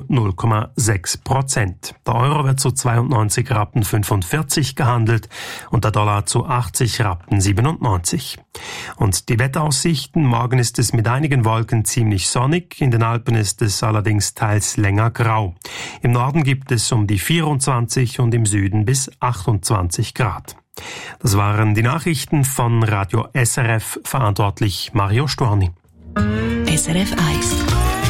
0,6%. Der Euro wird zu 92,45 Rappen gehandelt und der Dollar zu 80,97 Rappen. Und die Wetteraussichten: Morgen ist es mit einigen Wolken ziemlich sonnig, in den Alpen ist es allerdings teils länger grau. Im Norden gibt es um die 24 und im Süden bis 28 Grad. Das waren die Nachrichten von Radio SRF, verantwortlich Mario Storni. SRF 1